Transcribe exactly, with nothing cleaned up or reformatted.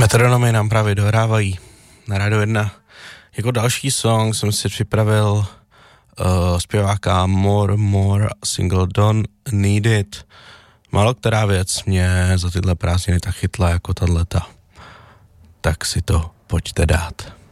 Metronomy nám právě dohrávají na Rádio jedna. Jako další song jsem si připravil uh, zpěváka More More single Don't Need It. Málo která věc mě za tyhle prázdniny tak chytla jako tato. Tak si to pojďte dát.